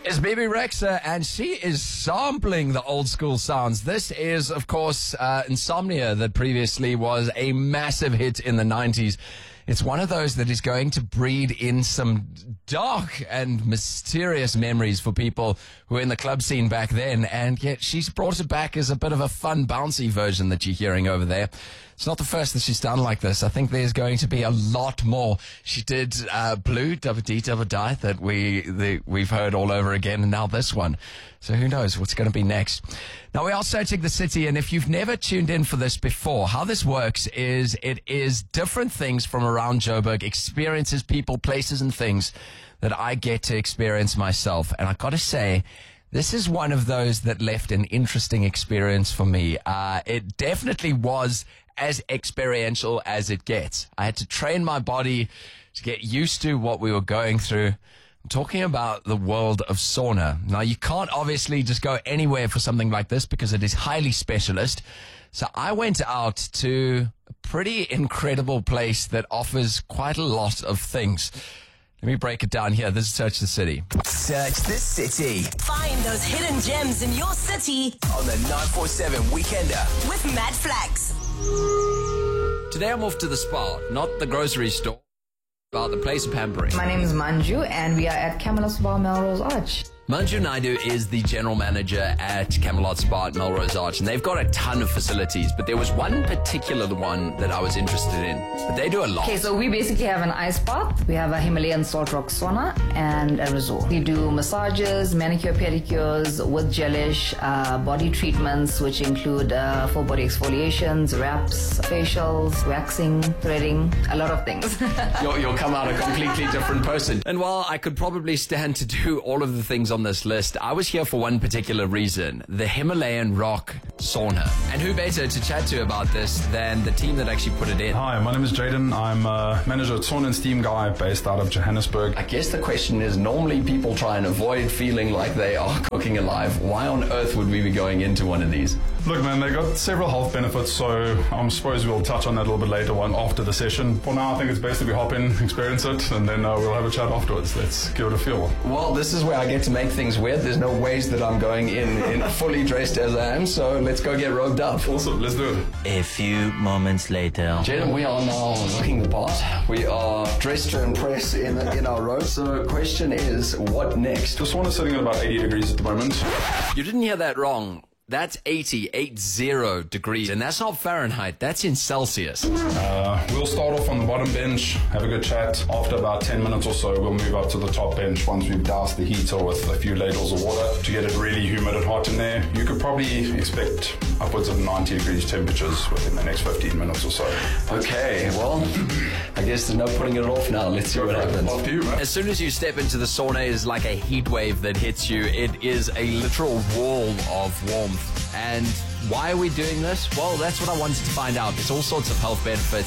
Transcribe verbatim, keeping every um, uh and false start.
It's Bebe Rexha, and she is sampling the old school sounds. This is, of course, uh, Insomnia, that previously was a massive hit in the nineties. It's one of those that is going to breed in some dark and mysterious memories for people who were in the club scene back then, and yet she's brought it back as a bit of a fun, bouncy version that you're hearing over there. It's not the first that she's done like this. I think there's going to be a lot more. She did uh, Blue, Double D, Double Die, that we, the, we've heard all over again, and now this one. So who knows what's going to be next. Now, we are searching the city, and if you've never tuned in for this before, how this works is it is different things from around Joburg, experiences, people, places, and things that I get to experience myself. And I got to say, this is one of those that left an interesting experience for me. Uh, it definitely was as experiential as it gets. I had to train my body to get used to what we were going through. I'm talking about the world of sauna. Now, you can't obviously just go anywhere for something like this because it is highly specialist. So I went out to a pretty incredible place that offers quite a lot of things. Let me break it down here. This is Search the City. Search the City. Find those hidden gems in your city On the nine four seven Weekender. with Matt Flax. Today I'm off to the spa, not the grocery store, but the place of pampering. My name is Manju, and we are at Camelot Spa Melrose Arch. Manju Naidu is the general manager at Camelot Spa at Melrose Arch, and they've got a ton of facilities, but there was one particular one that I was interested in. But they do a lot. Okay, so we basically have an ice bath, we have a Himalayan salt rock sauna, and a resort. We do massages, manicure, pedicures with gelish, uh, body treatments, which include uh, full body exfoliations, wraps, facials, waxing, threading, a lot of things. You'll, you'll come out a completely different person. And while I could probably stand to do all of the things on this list, I was here for one particular reason: the Himalayan rock sauna. And who better to chat to about this than the team that actually put it in? Hi, my name is Jaden. I'm a manager at Sauna and Steam Guy based out of Johannesburg. I guess the question is, normally people try and avoid feeling like they are cooking alive. Why on earth would we be going into one of these? Look, man, they got several health benefits, so I suppose we'll touch on that a little bit later one after the session. For now, I think it's best if we hop in, experience it, and then uh, we'll have a chat afterwards. Let's give it a feel. Well, this is where I get to make things weird. There's no ways that I'm going in, in fully dressed as I am, so let's go get robed up. Awesome, let's do it. A few moments later. Jaden, we are now looking the part. We are dressed to impress in, in our robes. So the question is, what next? The sauna's sitting at about eighty degrees at the moment. You didn't hear that wrong. That's eighty, eight zero degrees, and that's not Fahrenheit, that's in Celsius. Uh, we'll start off on the bottom bench, have a good chat. After about ten minutes or so, we'll move up to the top bench once we've doused the heater with a few ladles of water to get it really humid and hot in there. You could probably expect upwards of ninety degrees temperatures within the next fifteen minutes or so. Okay, well, I guess there's no putting it off now. Let's see what happens. After you, man. As soon as you step into the sauna, it's like a heat wave that hits you. It is a literal wall of warmth. And why are we doing this? Well, that's what I wanted to find out. There's all sorts of health benefits.